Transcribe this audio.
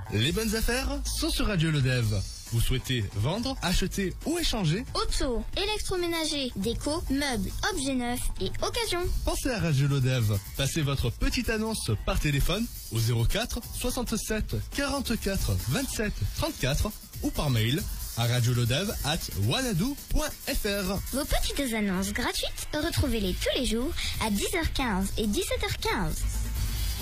Les bonnes affaires sont sur Radio Lodev. Vous souhaitez vendre, acheter ou échanger? Auto, électroménager, déco, meubles, objets neufs et occasion. Pensez à Radio Lodev. Passez votre petite annonce par téléphone au 04 67 44 27 34 ou par mail à radiolodev@wanadoo.fr. Vos petites annonces gratuites, retrouvez-les tous les jours à 10h15 et 17h15